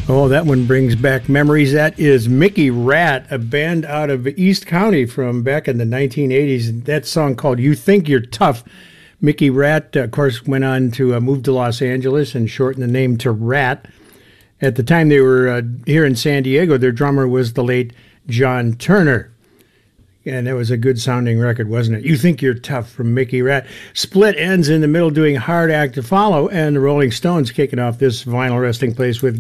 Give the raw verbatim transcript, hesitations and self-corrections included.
Oh, that one brings back memories. That is Mickey Rat, a band out of East County from back in the nineteen eighties. That song called You Think You're Tough. Mickey Rat, uh, of course, went on to uh, move to Los Angeles and shorten the name to Rat. At the time they were uh, here in San Diego, their drummer was the late John Turner. And that was a good sounding record, wasn't it? You Think You're Tough from Mickey Rat. Split ends in the middle doing Hard Act to Follow, and the Rolling Stones kicking off this vinyl resting place with